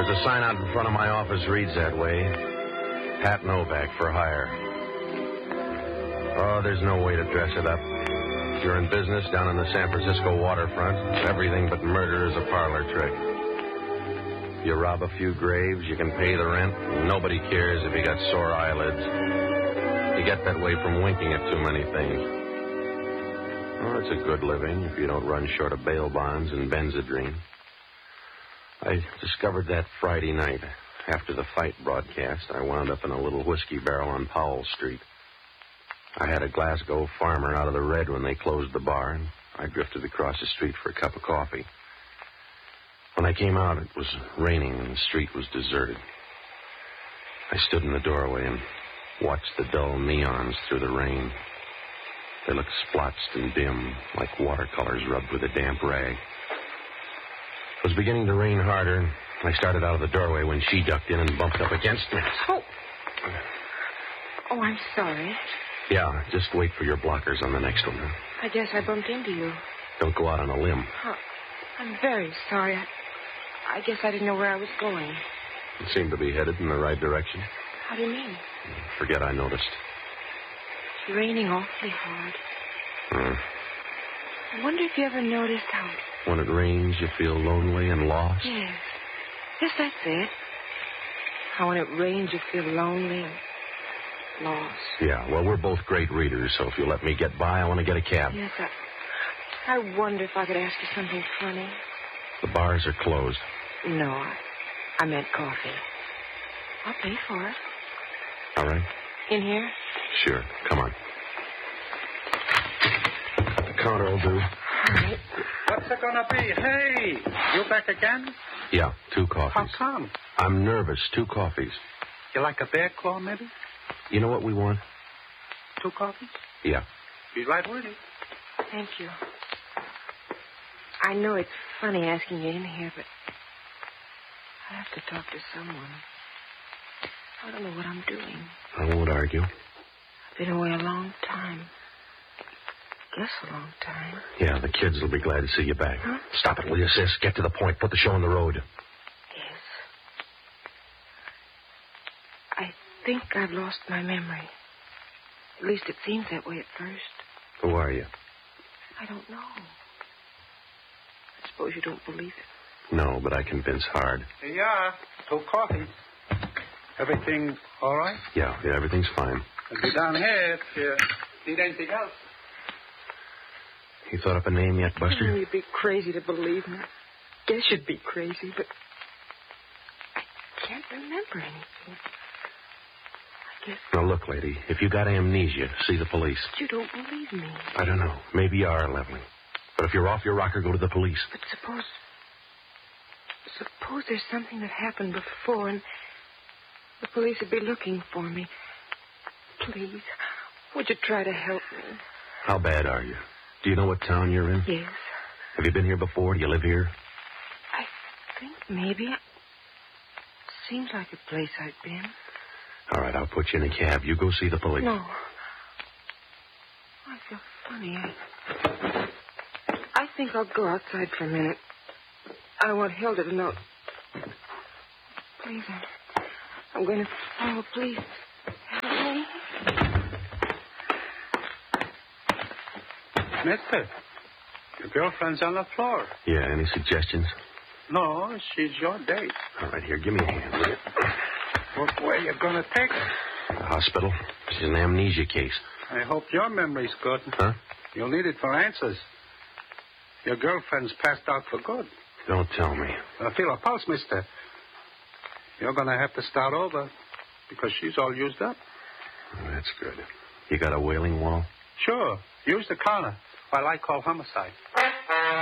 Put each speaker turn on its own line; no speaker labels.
There's a sign out in front of my office reads that way. Pat Novak for hire. Oh, there's no way to dress it up. If you're in business down on the San Francisco waterfront, everything but murder is a parlor trick. If you rob a few graves, you can pay the rent. Nobody cares if you got sore eyelids. You get that way from winking at too many things. Oh, it's a good living if you don't run short of bail bonds and Benzedrine. I discovered that Friday night. After the fight broadcast, I wound up in a little whiskey barrel on Powell Street. I had a Glasgow farmer out of the red when they closed the bar, and I drifted across the street for a cup of coffee. When I came out, it was raining and the street was deserted. I stood in the doorway and watched the dull neons through the rain. They looked splotched and dim, like watercolors rubbed with a damp rag. It was beginning to rain harder, and I started out of the doorway when she ducked in and bumped up against me.
Oh, I'm sorry.
Yeah, just wait for your blockers on the next one.
I guess I bumped into you.
Don't go out on a limb.
Oh, I'm very sorry. I guess I didn't know where I was going.
You seem to be headed in the right direction.
How do you mean?
Forget I noticed.
It's raining awfully hard. I wonder if you ever noticed how...
When it rains, you feel lonely and lost?
Yes. Yes, that's it. How when it rains, you feel lonely and lost.
Yeah, well, we're both great readers, so if you'll let me get by, I want to get a cab.
Yes, I wonder if I could ask you something funny.
The bars are closed.
No, I meant coffee. I'll pay for it.
All right.
In here?
Sure. Come on. The counter will do.
All right.
What's it gonna be? Hey, you back again?
Yeah, 2 coffees.
How come?
I'm nervous. 2 coffees.
You like a bear claw, maybe?
You know what we want?
2 coffees?
Yeah.
Be right with you.
Thank you. I know it's funny asking you in here, but I have to talk to someone. I don't know what I'm doing.
I won't argue.
I've been away a long time. Guess a long time.
Yeah, the kids will be glad to see you back.
Huh?
Stop it, will you, sis? Get to the point. Put the show on the road.
Yes. I think I've lost my memory. At least it seems that way at first.
Who are you?
I don't know. I suppose you don't believe it.
No, but I convince hard.
Here you are. 2 coffees. Everything all right?
Yeah, everything's fine.
I'll be down here if you need anything else.
You thought up a name yet, Buster?
You'd be crazy to believe me. Guess you'd be crazy, but I can't remember anything. I guess...
Now, look, lady, if you got amnesia, see the police.
But you don't believe me.
I don't know. Maybe you are, Leveling. But if you're off your rocker, go to the police.
But suppose there's something that happened before and the police would be looking for me. Please, would you try to help me?
How bad are you? Do you know what town you're in?
Yes.
Have you been here before? Do you live here?
I think maybe. Seems like a place I've been.
All right, I'll put you in a cab. You go see the police.
No. I feel funny. I think I'll go outside for a minute. I want Hilda to know. Please, I'm going to follow. Please, help me.
Mister, your girlfriend's on the floor.
Yeah, any suggestions?
No, she's your date.
All right, here, give me a hand, will you?
Where you going to take her?
The hospital. She's an amnesia case.
I hope your memory's good.
Huh?
You'll need it for answers. Your girlfriend's passed out for good.
Don't tell me.
Feel her pulse, mister. You're going to have to start over because she's all used up.
Oh, that's good. You got a wailing wall?
Sure. Use the counter while I call homicide.